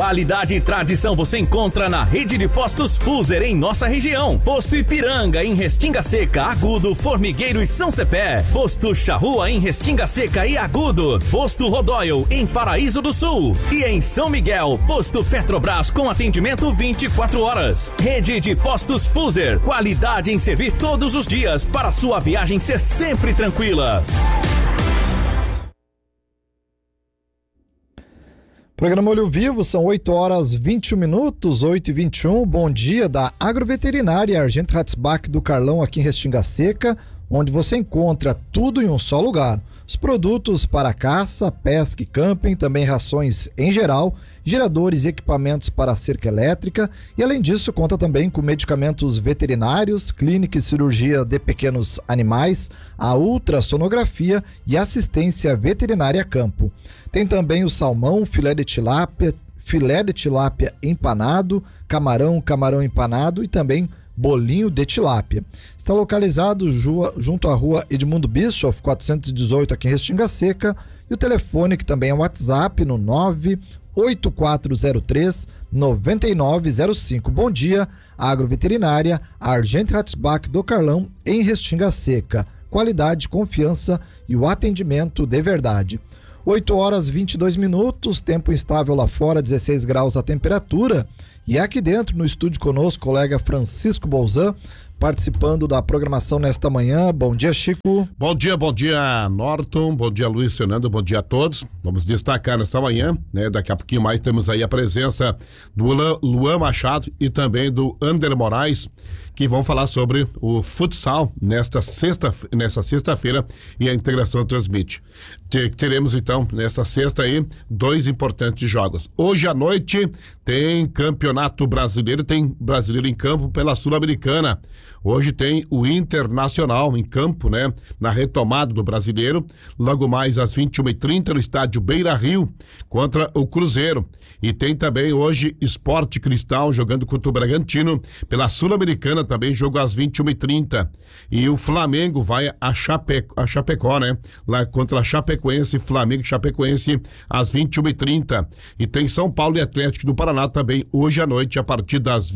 Qualidade e tradição você encontra na rede de postos Fuser em nossa região. Posto Ipiranga em Restinga Seca, Agudo, Formigueiro e São Cepé. Posto Charrua em Restinga Seca e Agudo. Posto Rodóio em Paraíso do Sul. E em São Miguel, Posto Petrobras com atendimento 24 horas. Rede de postos Fuser. Qualidade em servir todos os dias para sua viagem ser sempre tranquila. Programa Olho Vivo, são 8h21, 8h21. Bom dia da Agroveterinária Argento Ratzbach do Carlão, aqui em Restinga Seca, onde você encontra tudo em um só lugar. Os produtos para caça, pesca e camping, também rações em geral, geradores e equipamentos para a cerca elétrica e, além disso, conta também com medicamentos veterinários, clínica e cirurgia de pequenos animais, a ultrassonografia e assistência veterinária a campo. Tem também o salmão, filé de tilápia empanado, camarão empanado e também bolinho de tilápia. Está localizado junto à rua Edmundo Bischoff, 418, aqui em Restinga Seca, e o telefone, que também é o WhatsApp, no 98403-9905. Bom dia, Agroveterinária Argento Ratzbach do Carlão, em Restinga Seca. Qualidade, confiança e o atendimento de verdade. 8h22, tempo instável lá fora, 16 graus a temperatura. E aqui dentro, no estúdio conosco, o colega Francisco Bolzan, participando da programação nesta manhã. Bom dia, Chico. Bom dia, Norton. Bom dia, Luiz Fernando. Bom dia a todos. Vamos destacar nesta manhã, né? Daqui a pouquinho mais temos aí a presença do Luan Machado e também do Ander Moraes, que vão falar sobre o futsal nesta sexta-feira e a Integração transmite. Teremos então nesta sexta aí 2 importantes jogos. Hoje à noite tem Campeonato Brasileiro, tem brasileiro em campo pela Sul-Americana. Hoje tem o Internacional em campo, né? Na retomada do Brasileiro, logo mais às 21h30 no estádio Beira-Rio contra o Cruzeiro. E tem também hoje Sport Cristal jogando contra o Bragantino pela Sul-Americana, também jogo às 21h30. E o Flamengo vai a Chapecó, né? Lá contra a Chapecoense, Flamengo e Chapecoense às 21h30. E tem São Paulo e Atlético do Paraná também hoje à noite a partir das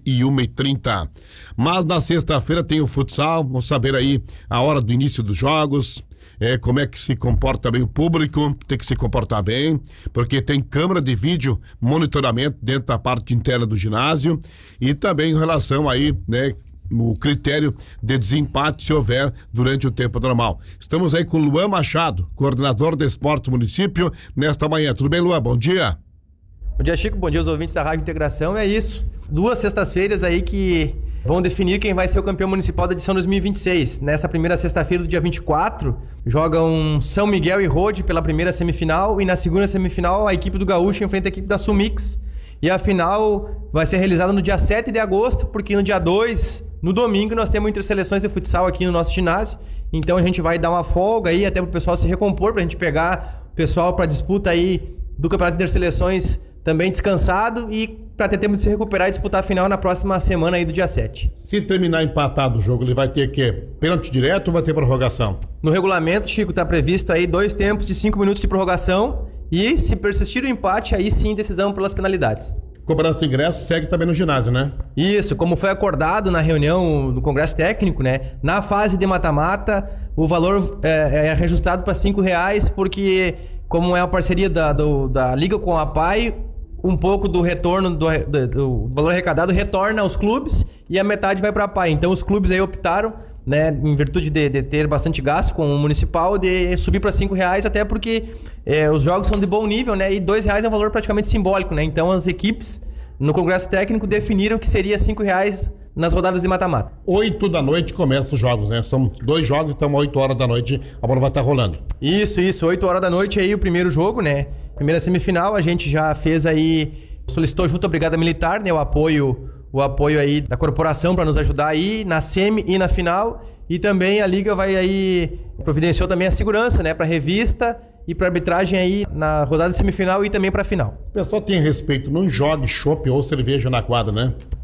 21h30. Mas na sexta-feira tem o futsal, vamos saber aí a hora do início dos jogos, como é que se comporta bem o público, tem que se comportar bem, porque tem câmera de vídeo, monitoramento dentro da parte interna do ginásio e também em relação aí, né, o critério de desempate se houver durante o tempo normal. Estamos aí com o Luan Machado, coordenador de esporte do município, nesta manhã. Tudo bem, Luan? Bom dia. Bom dia, Chico. Bom dia aos ouvintes da Rádio Integração. É isso. 2 sextas-feiras aí que vão definir quem vai ser o campeão municipal da edição 2026. Nessa primeira sexta-feira do dia 24, jogam São Miguel e Rode pela primeira semifinal e na segunda semifinal a equipe do Gaúcho enfrenta a equipe da Sumix. E a final vai ser realizada no dia 7 de agosto, porque no dia 2, no domingo, nós temos interseleções de futsal aqui no nosso ginásio. Então a gente vai dar uma folga aí até para o pessoal se recompor, para a gente pegar o pessoal para disputa aí do Campeonato de Interseleções também descansado e para ter tempo de se recuperar e disputar a final na próxima semana aí do dia 7. Se terminar empatado o jogo, ele vai ter que pênalti direto ou vai ter prorrogação? No regulamento, Chico, está previsto aí 2 tempos de 5 minutos de prorrogação e se persistir o empate, aí sim decisão pelas penalidades. Cobrança de ingresso segue também no ginásio, né? Isso, como foi acordado na reunião do Congresso Técnico, né? Na fase de mata-mata, o valor é reajustado para R$5, porque como é uma parceria da Liga com a PAI, um pouco do retorno do valor arrecadado retorna aos clubes e a metade vai para a PAI. Então os clubes aí optaram, né, em virtude de ter bastante gasto com o municipal, de subir para R$5, até porque os jogos são de bom nível, né, e R$2 é um valor praticamente simbólico, né? Então as equipes no Congresso Técnico definiram que seria R$5 nas rodadas de mata-mata. 8 da noite começam os jogos, né? São 2 jogos, então 8 horas da noite a bola vai estar rolando. Isso, 8 horas da noite aí o primeiro jogo, né? Primeira semifinal, a gente já fez aí, solicitou junto à Brigada Militar, né? O apoio aí da corporação para nos ajudar aí na semi e na final. E também a Liga vai aí, providenciou também a segurança, né? Para revista e para arbitragem aí na rodada semifinal e também para a final. O pessoal tem respeito, não jogue chopp ou cerveja na quadra, né?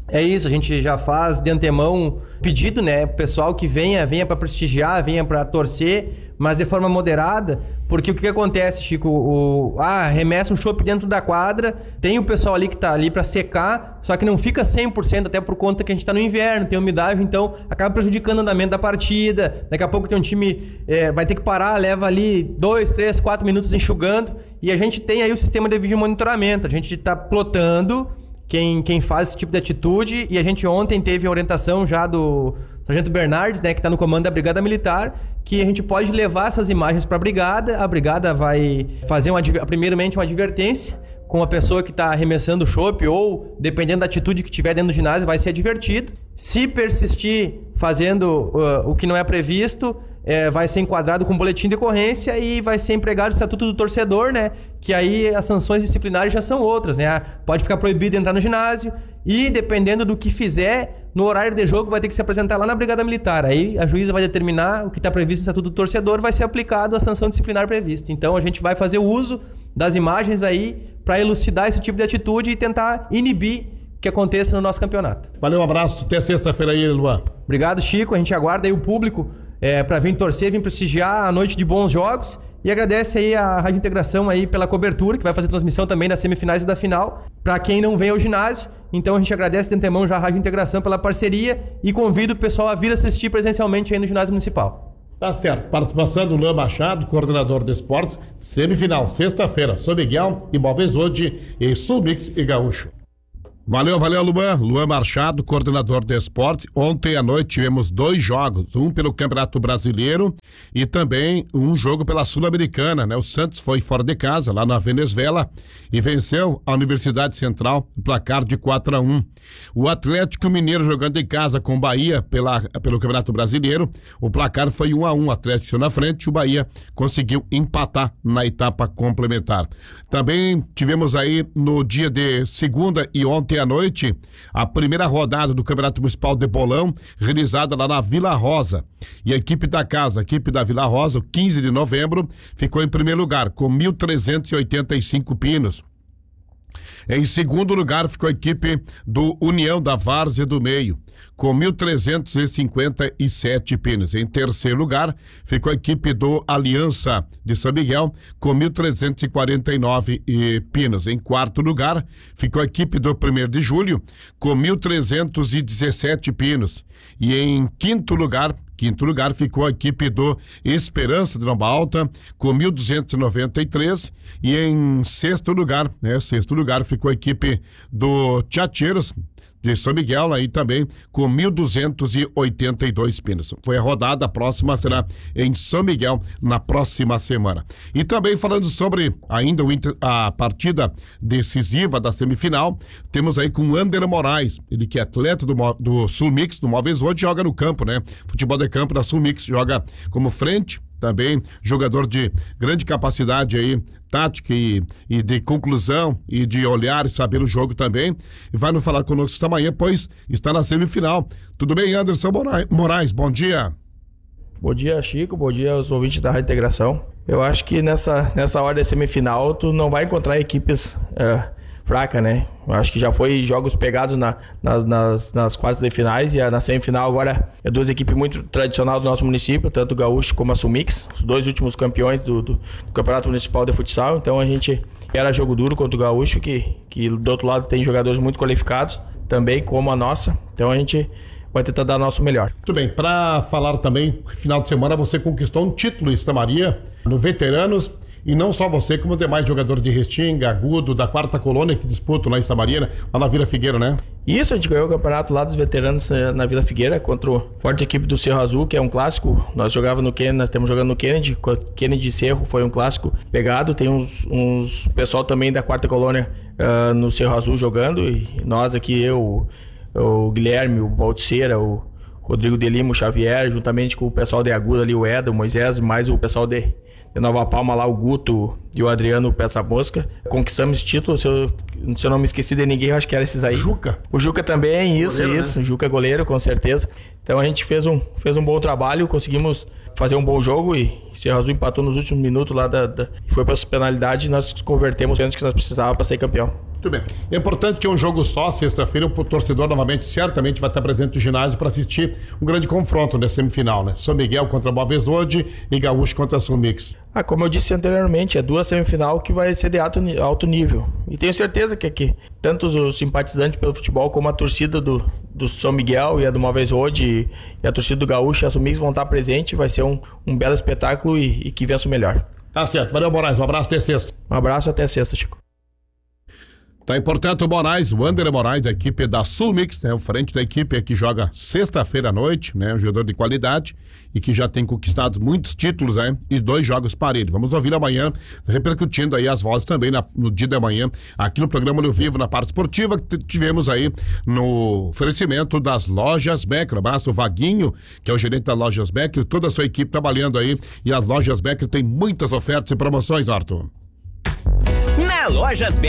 É isso, a gente já faz de antemão pedido, né? O pessoal que venha para prestigiar, venha para torcer, mas de forma moderada, porque o que acontece, Chico? Arremessa um chopp dentro da quadra, tem o pessoal ali que tá ali para secar, só que não fica 100%, até por conta que a gente tá no inverno, tem umidade, então acaba prejudicando o andamento da partida. Daqui a pouco tem um time, vai ter que parar, leva ali 2, 3, 4 minutos enxugando, e a gente tem aí o sistema de vídeo monitoramento, a gente tá plotando quem faz esse tipo de atitude, e a gente ontem teve a orientação já do Sargento Bernardes, né, que está no comando da Brigada Militar, que a gente pode levar essas imagens para a Brigada vai fazer primeiramente uma advertência com a pessoa que está arremessando o chopp, ou dependendo da atitude que tiver dentro do ginásio, vai ser advertido. Se persistir fazendo o que não é previsto, vai ser enquadrado com boletim de ocorrência e vai ser empregado o Estatuto do Torcedor, né? Que aí as sanções disciplinares já são outras, né? Pode ficar proibido de entrar no ginásio e, dependendo do que fizer, no horário de jogo vai ter que se apresentar lá na Brigada Militar. Aí a juíza vai determinar o que está previsto no Estatuto do Torcedor, vai ser aplicado a sanção disciplinar prevista. Então a gente vai fazer o uso das imagens aí para elucidar esse tipo de atitude e tentar inibir que aconteça no nosso campeonato. Valeu, um abraço, até sexta-feira aí, Luan. Obrigado, Chico, a gente aguarda aí o público para vir torcer, vir prestigiar a noite de bons jogos, e agradece aí a Rádio Integração aí pela cobertura, que vai fazer transmissão também das semifinais e da final, para quem não vem ao ginásio. Então a gente agradece de antemão já a Rádio Integração pela parceria e convida o pessoal a vir assistir presencialmente aí no ginásio municipal. Tá certo, participação do Luan Machado, coordenador de esportes, semifinal, sexta-feira, São Miguel, Imóvel Exode e Sulmix e Gaúcho. Valeu, Luan. Luan Machado, coordenador de esportes. Ontem à noite tivemos 2 jogos, um pelo Campeonato Brasileiro e também um jogo pela Sul-Americana, né? O Santos foi fora de casa, lá na Venezuela, e venceu a Universidade Central, o placar de 4-1. O Atlético Mineiro jogando em casa com o Bahia pelo Campeonato Brasileiro, o placar foi 1-1, o Atlético na frente, o Bahia conseguiu empatar na etapa complementar. Também tivemos aí no dia de segunda e ontem à noite a primeira rodada do Campeonato Municipal de Bolão, realizada lá na Vila Rosa. E a equipe da casa, a equipe da Vila Rosa, o 15 de novembro, ficou em primeiro lugar, com 1.385 pinos. Em segundo lugar ficou a equipe do União da Várzea do Meio, com 1.357 pinos. Em terceiro lugar ficou a equipe do Aliança de São Miguel, com 1.349 pinos. Em quarto lugar ficou a equipe do 1º de Julho, com 1.317 pinos. E em quinto lugar ficou a equipe do Esperança de Lomba Alta, com 1.293, e em sexto lugar ficou a equipe do Tchatcheiros de São Miguel, aí também com 1.282 pinos. Foi a rodada, a próxima será em São Miguel na próxima semana. E também falando sobre ainda a partida decisiva da semifinal, temos aí com o Ander Moraes, ele que é atleta do Sulmix, do Móveis Hoje, joga no campo, né? Futebol de campo da Sulmix, joga como frente, também jogador de grande capacidade aí, tática e de conclusão e de olhar e saber o jogo também, e vai nos falar conosco esta manhã, pois está na semifinal. Tudo bem, Anderson Moraes? Bom dia. Bom dia, Chico, bom dia aos ouvintes da Rádio Integração. Eu acho que nessa hora da semifinal tu não vai encontrar equipes fracas, né? Eu acho que já foi jogos pegados nas quartas de finais, e na semifinal agora é 2 equipes muito tradicionais do nosso município, tanto o Gaúcho como a Sulmix, os 2 últimos campeões do Campeonato Municipal de Futsal. Então a gente era jogo duro contra o Gaúcho, que do outro lado tem jogadores muito qualificados, também como a nossa. Então a gente vai tentar dar o nosso melhor. Muito bem, para falar também, final de semana você conquistou um título em Santa Maria, no Veteranos, e não só você, como demais jogadores de Restinga, Agudo, da 4ª Colônia, que disputam lá em Santa Maria, lá na Vila Figueira, né? Isso, a gente ganhou o campeonato lá dos veteranos na Vila Figueira, contra a forte equipe do Cerro Azul, que é um clássico. Nós estamos jogando no Kennedy, Kennedy e Cerro, foi um clássico pegado. Tem uns pessoal também da 4ª Colônia no Cerro Azul jogando, e nós aqui, o Guilherme, o Balticeira, o Rodrigo de Lima, o Xavier, juntamente com o pessoal de Agudo ali, o Eda, o Moisés, mais o pessoal de Nova Palma lá, o Guto e o Adriano Peça Mosca. Conquistamos esse título, se eu não me esqueci de ninguém, eu acho que era esses aí. Juca. O Juca também, goleiro, isso. Né? O Juca é goleiro, com certeza. Então a gente fez um bom trabalho, conseguimos fazer um bom jogo, e o Cerro Azul empatou nos últimos minutos lá, foi para as penalidades, e nós convertemos o que nós precisávamos para ser campeão. Muito bem. É importante que é um jogo só, sexta-feira, o torcedor novamente, certamente vai estar presente no ginásio para assistir um grande confronto na semifinal, né? São Miguel contra Boa Vezode e Gaúcho contra São Mix. Como eu disse anteriormente, é 2 semifinal que vai ser de alto nível. E tenho certeza que aqui, tanto os simpatizantes pelo futebol como a torcida do São Miguel e a do Boa Vezode e a torcida do Gaúcho e a São Mix vão estar presentes. Vai ser um belo espetáculo e que vença o melhor. Tá certo. Valeu, Moraes. Um abraço até sexta. Um abraço até sexta, Chico. Tá aí, portanto, o Wander Moraes, da equipe da Sul Mix, né? O frente da equipe que joga sexta-feira à noite, né? Um jogador de qualidade e que já tem conquistado muitos títulos, né? E 2 jogos parelhos. Vamos ouvir amanhã, repercutindo aí as vozes também no dia da manhã, aqui no programa Olho Vivo, na parte esportiva, que tivemos aí no oferecimento das Lojas Becker. Um abraço, Vaguinho, que é o gerente das Lojas Becker, toda a sua equipe trabalhando aí. E as Lojas Becker tem muitas ofertas e promoções, Arthur. Na Lojas Becker